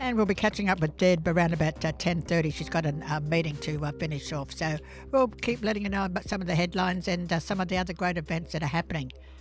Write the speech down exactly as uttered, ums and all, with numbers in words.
And we'll be catching up with Deb around about uh, ten thirty. She's got a uh, meeting to uh, finish off. So we'll keep letting you know about some of the headlines and uh, some of the other great events that are happening.